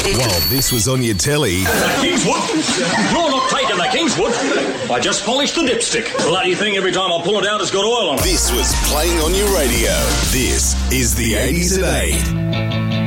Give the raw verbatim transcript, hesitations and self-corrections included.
While this was on your telly... Kingswood? You're not taking the Kingswood. I just polished the dipstick. Bloody thing, every time I pull it out, it's got oil on it. This was playing on your radio. This is the eighties at eight.